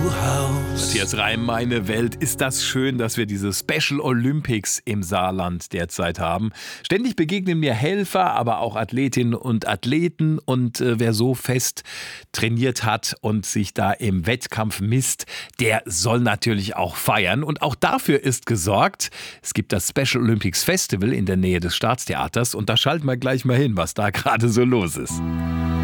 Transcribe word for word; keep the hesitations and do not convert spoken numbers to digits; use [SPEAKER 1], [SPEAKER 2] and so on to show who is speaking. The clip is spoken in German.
[SPEAKER 1] Matthias Reim, meine Welt. Ist das schön, dass wir diese Special Olympics im Saarland derzeit haben. Ständig begegnen mir Helfer, aber auch Athletinnen und Athleten. Und äh, wer so fest trainiert hat und sich da im Wettkampf misst, der soll natürlich auch feiern. Und auch dafür ist gesorgt. Es gibt das Special Olympics Festival in der Nähe des Staatstheaters. Und da schalten wir gleich mal hin, was da gerade so los ist.